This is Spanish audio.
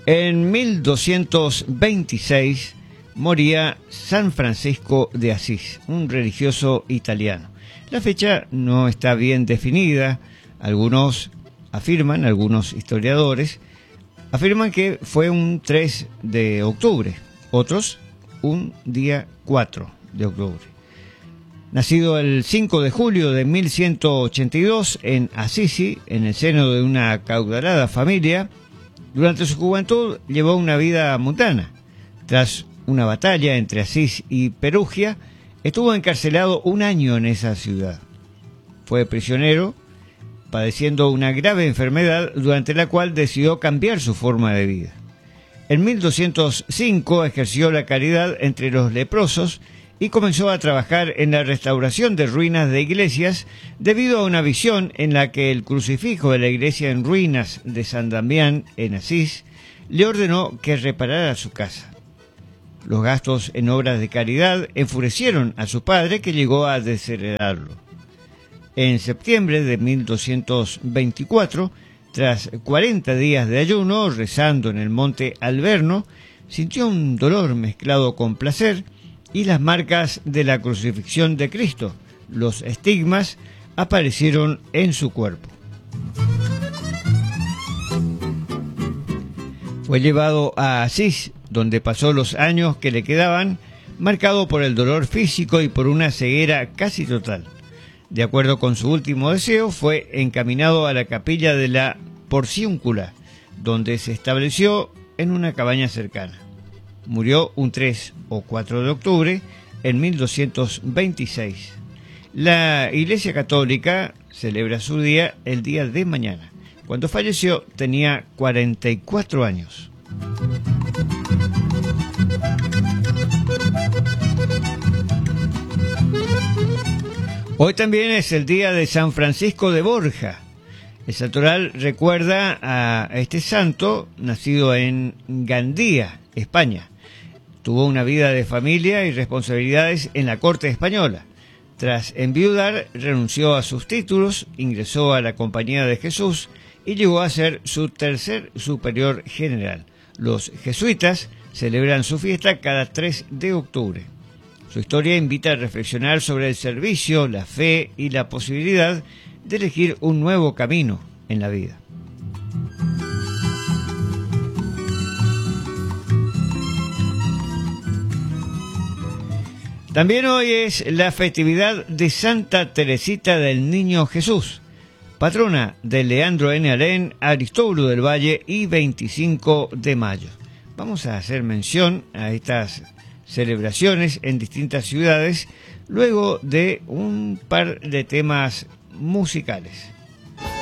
En 1226 moría San Francisco de Asís, un religioso italiano. La fecha no está bien definida. Algunos historiadores afirman que fue un 3 de octubre, otros un día 4 de octubre. Nacido el 5 de julio de 1182 en Assisi, en el seno de una acaudalada familia, durante su juventud llevó una vida mundana. Tras una batalla entre Asís y Perugia, estuvo encarcelado un año en esa ciudad. Fue prisionero, padeciendo una grave enfermedad durante la cual decidió cambiar su forma de vida. En 1205 ejerció la caridad entre los leprosos y comenzó a trabajar en la restauración de ruinas de iglesias debido a una visión en la que el crucifijo de la iglesia en ruinas de San Damián en Asís le ordenó que reparara su casa. Los gastos en obras de caridad enfurecieron a su padre, que llegó a desheredarlo. En septiembre de 1224, tras 40 días de ayuno, rezando en el monte Alverno, sintió un dolor mezclado con placer y las marcas de la crucifixión de Cristo, los estigmas, aparecieron en su cuerpo. Fue llevado a Asís, donde pasó los años que le quedaban, marcado por el dolor físico y por una ceguera casi total. De acuerdo con su último deseo, fue encaminado a la capilla de la Porciúncula, donde se estableció en una cabaña cercana. Murió un 3 o 4 de octubre en 1226. La Iglesia Católica celebra su día el día de mañana. Cuando falleció tenía 44 años. Hoy también es el día de San Francisco de Borja. El santoral recuerda a este santo, nacido en Gandía, España. Tuvo una vida de familia y responsabilidades en la corte española. Tras enviudar, renunció a sus títulos, ingresó a la Compañía de Jesús y llegó a ser su tercer superior general. Los jesuitas celebran su fiesta cada 3 de octubre. Su historia invita a reflexionar sobre el servicio, la fe y la posibilidad de elegir un nuevo camino en la vida. También hoy es la festividad de Santa Teresita del Niño Jesús, patrona de Leandro N. Alem, Aristóbulo del Valle y 25 de mayo. Vamos a hacer mención a estas celebraciones en distintas ciudades luego de un par de temas musicales.